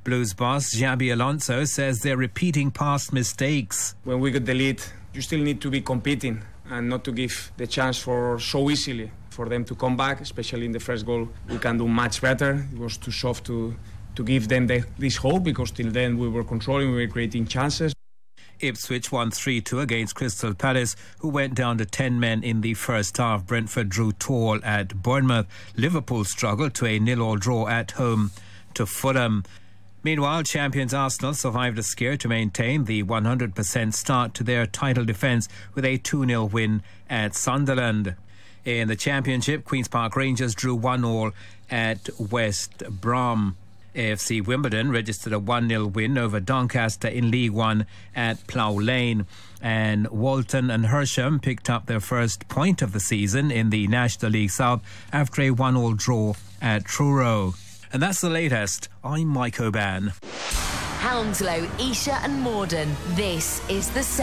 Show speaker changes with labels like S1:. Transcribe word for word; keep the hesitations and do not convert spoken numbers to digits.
S1: Blues boss Xabi Alonso says they're repeating past mistakes.
S2: When we get the lead, you still need to be competing and not to give the chance for so easily for them to come back, especially in the first goal. We can do much better. It was too soft to, to give them the, this hope, because till then we were controlling, we were creating chances.
S1: Ipswich won three two against Crystal Palace, who went down to ten men in the first half. Brentford drew two at Bournemouth. Liverpool struggled to a nil-all draw at home to Fulham. Meanwhile, champions Arsenal survived a scare to maintain the one hundred percent start to their title defence with a two nil win at Sunderland. In the Championship, Queen's Park Rangers drew one all at West Brom. A F C Wimbledon registered a one nil win over Doncaster in League One at Plough Lane. And Walton and Hersham picked up their first point of the season in the National League South after a one all draw at Truro. And that's the latest. I'm Mike O'Ban.
S3: Hounslow, Esher and Morden. This is the